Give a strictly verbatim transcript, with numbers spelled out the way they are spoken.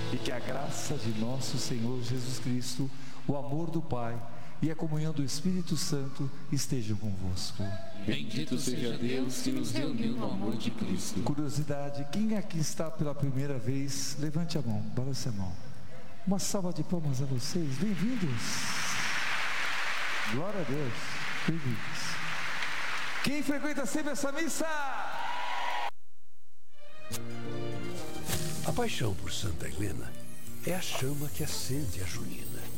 E que a graça de nosso Senhor Jesus Cristo, o amor do Pai e a comunhão do Espírito Santo estejam convosco. Bendito seja Deus que nos reuniu no amor de Cristo. Curiosidade, quem aqui está pela primeira vez, levante a mão, balance a mão. Uma salva de palmas a vocês, bem-vindos. Glória a Deus, bem-vindos. Quem frequenta sempre essa missa? A paixão por Santa Helena é a chama que acende a junina.